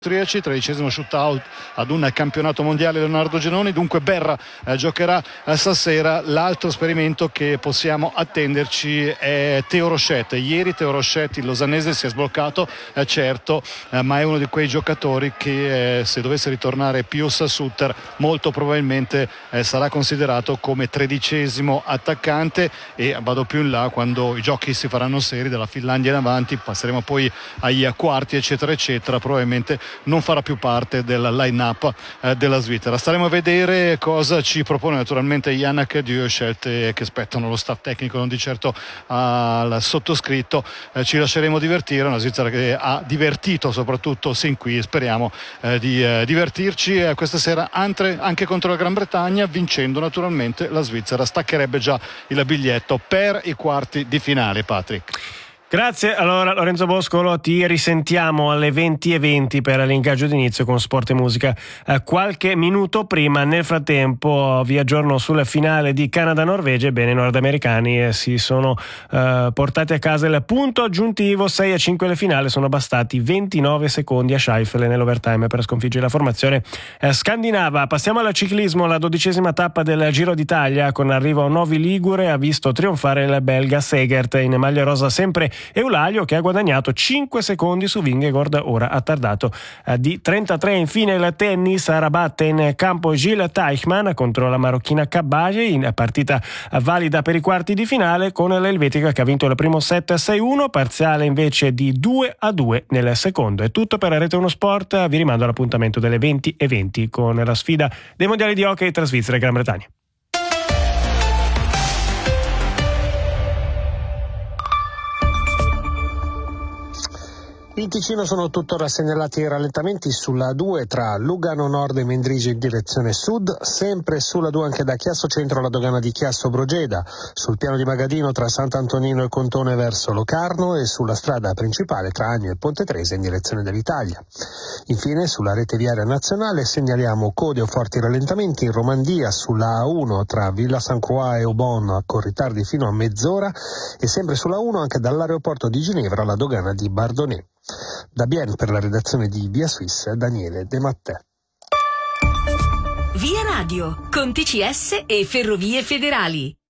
austriaci, 13° shootout ad un campionato mondiale Leonardo Genoni. Dunque Berra giocherà stasera. L'altro esperimento che possiamo attenderci è Théo Rochette. Ieri Théo Rochette, il lausanese, si è sbloccato, certo, ma è uno di quei giocatori che se dovesse ritornare Pius Sutter molto probabilmente sarà considerato come 13° attaccante, e vado più in là quando i giochi si faranno seri dalla Finlandia in avanti, passeremo poi ai quarti eccetera eccetera, probabilmente non farà più parte del line-up della Svizzera. Staremo a vedere cosa ci propone naturalmente Yannick Dieu, scelte che spettano lo staff tecnico, non di certo al sottoscritto. Ci lasceremo divertire, una Svizzera che ha divertito soprattutto sin qui, speriamo di divertirci questa sera anche contro la Gran Bretagna. Vincendo naturalmente la Svizzera staccherebbe già il biglietto per i quarti di finale. Patrick. Grazie. Allora Lorenzo Boscolo, ti risentiamo alle 20:20 per l'ingaggio d'inizio con Sport e Musica qualche minuto prima. Nel frattempo vi aggiorno sul finale di Canada-Norvegia. Ebbene, i nordamericani si sono portati a casa il punto aggiuntivo. 6-5 alle finale, sono bastati 29 secondi a Scheifele nell'overtime per sconfiggere la formazione scandinava. Passiamo al ciclismo. La 12ª tappa del Giro d'Italia con arrivo a Novi Ligure ha visto trionfare il belga Segert, in maglia rosa sempre Eulalia, che ha guadagnato 5 secondi su Vingegaard, ora attardato di 33. Infine il tennis, a Rabat in campo Gilles Teichmann contro la marocchina Kabaye, in partita valida per i quarti di finale, con l'elvetica che ha vinto il primo set 6-1, parziale invece di 2-2 nel secondo. È tutto per Rete 1 Sport, vi rimando all'appuntamento delle 20:20 con la sfida dei mondiali di hockey tra Svizzera e Gran Bretagna. In Ticino sono tuttora segnalati rallentamenti sulla 2 tra Lugano Nord e Mendrisio in direzione sud, sempre sulla 2 anche da Chiasso Centro alla dogana di Chiasso Brogeda, sul piano di Magadino tra Sant'Antonino e Contone verso Locarno e sulla strada principale tra Agno e Ponte Trese in direzione dell'Italia. Infine sulla rete viaria nazionale segnaliamo code o forti rallentamenti in Romandia sulla A1 tra Villa San Croix e Aubonne con ritardi fino a mezz'ora, e sempre sulla 1 anche dall'aeroporto di Ginevra alla dogana di Bardonnay. Da Bienne per la redazione di Via Suisse, Daniele De Mattè. Via Radio con TCS e Ferrovie Federali.